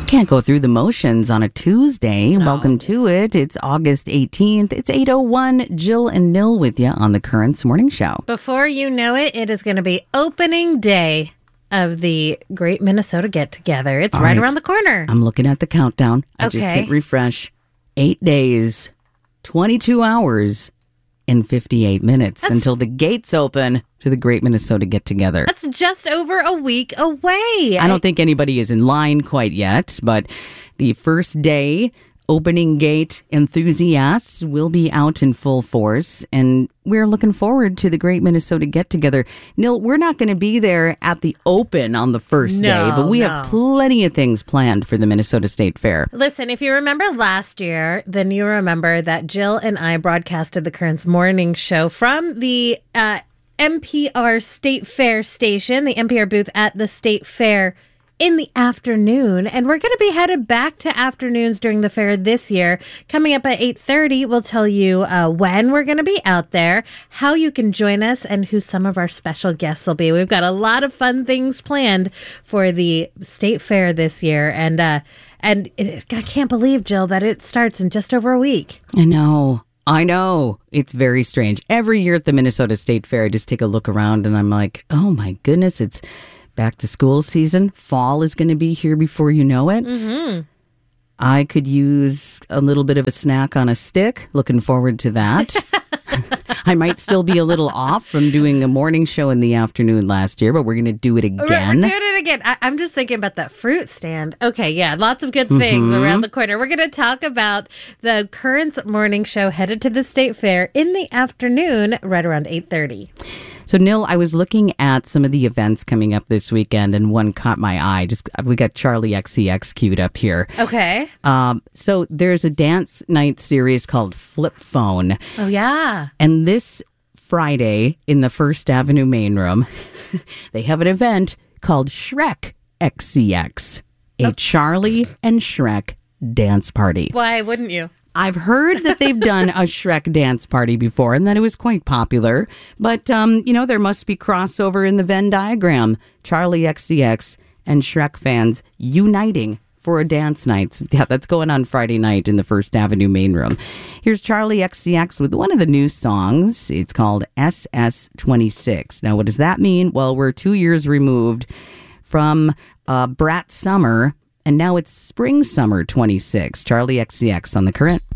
Can't go through the motions on a Tuesday. No. Welcome to it. It's August 18th. It's 8:01. Jill and Nil with you on the Currents Morning Show. Before you know it, it is going to be opening day of the Great Minnesota Get Together. It's right around the corner. I'm looking at the countdown. I just Okay. hit refresh. 8 days, 22 hours, and 58 minutes until the gates open to the Great Minnesota Get Together. That's just over a week away. I don't think anybody is in line quite yet, but the first day opening gate enthusiasts will be out in full force, and we're looking forward to the Great Minnesota Get Together. Nil, we're not going to be there at the open on the first day, but we have plenty of things planned for the Minnesota State Fair. Listen, if you remember last year, then you remember that Jill and I broadcasted the Currents Morning Show from the NPR State Fair station, the NPR booth at the State Fair in the afternoon. And we're going to be headed back to afternoons during the fair this year. Coming up at 8:30, we'll tell you when we're going to be out there, how you can join us, and who some of our special guests will be. We've got a lot of fun things planned for the State Fair this year. And I can't believe, Jill, that it starts in just over a week. I know. It's very strange. Every year at the Minnesota State Fair, I just take a look around and I'm like, oh my goodness, it's back to school season. Fall is going to be here before you know it. Mm-hmm. I could use a little bit of a snack on a stick. Looking forward to that. I might still be a little off from doing a morning show in the afternoon last year, but we're going to do it again. We're doing it again. I'm just thinking about that fruit stand. Okay, yeah, lots of good things around the corner. We're going to talk about the Currents Morning Show headed to the State Fair in the afternoon right around 8:30. So, Nil, I was looking at some of the events coming up this weekend, and one caught my eye. We got Charlie XCX queued up here. Okay. So there's a dance night series called Flip Phone. Oh, yeah. And this Friday in the First Avenue main room, they have an event called Shrek XCX, a Charlie and Shrek dance party. Why wouldn't you? I've heard that they've done a Shrek dance party before and that it was quite popular. But, there must be crossover in the Venn diagram. Charlie XCX and Shrek fans uniting for a dance night. Yeah, that's going on Friday night in the First Avenue main room. Here's Charlie XCX with one of the new songs. It's called SS26. Now, what does that mean? Well, we're 2 years removed from Brat Summer, and now it's Spring Summer 26. Charlie XCX on The Current.